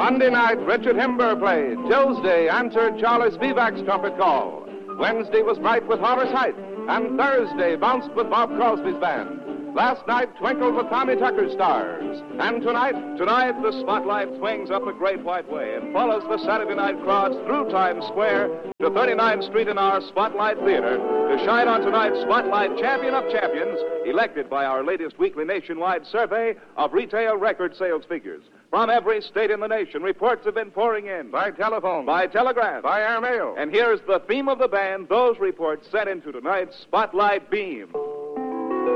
Monday night, Richard Himber played. Tuesday answered Charlie Spivak's trumpet call. Wednesday was bright with Horace Heidt. And Thursday bounced with Bob Crosby's band. Last night twinkled with Tommy Tucker's stars. And tonight the spotlight swings up a Great White Way and follows the Saturday night crowds through Times Square to 39th Street in our Spotlight Theater to shine on tonight's Spotlight Champion of Champions, elected by our latest weekly nationwide survey of retail record sales figures. From every state in the nation, reports have been pouring in. By telephone. By telegraph. By airmail. And here's the theme of the band, those reports sent into tonight's Spotlight Beam.